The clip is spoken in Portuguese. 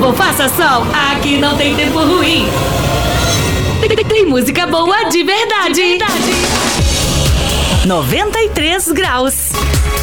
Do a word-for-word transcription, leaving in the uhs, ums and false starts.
ou faça sol, aqui não tem tempo ruim. Tem, tem, tem música boa de verdade. De verdade. noventa e três graus.